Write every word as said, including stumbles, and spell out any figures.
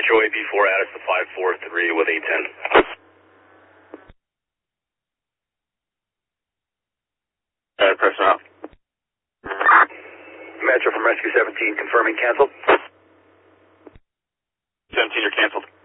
Metro A P four, add us to five four three with eight ten. Uh, personnel. Metro from Rescue seventeen, confirming canceled. seventeen, you're canceled.